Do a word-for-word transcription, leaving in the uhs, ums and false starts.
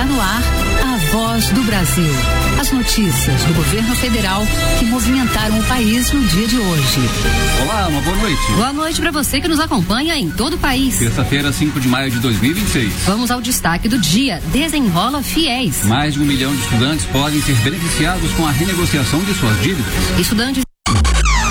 no ar, a Voz do Brasil. As notícias do governo federal que movimentaram o país no dia de hoje. Olá, uma boa noite. Boa noite para você que nos acompanha em todo o país. Terça-feira, cinco de maio de dois mil e vinte e seis. Vamos ao destaque do dia. Desenrola Fiéis. Mais de um milhão de estudantes podem ser beneficiados com a renegociação de suas dívidas. Estudantes